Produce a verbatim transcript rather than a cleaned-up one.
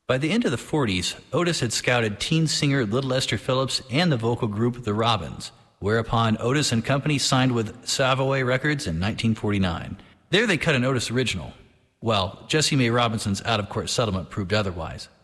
By the end of the forties, Otis had scouted teen singer Little Esther Phillips and the vocal group The Robins, whereupon Otis and Company signed with Savoy Records in nineteen forty-nine. There they cut an Otis original. Well, Jessie Mae Robinson's out-of-court settlement proved otherwise.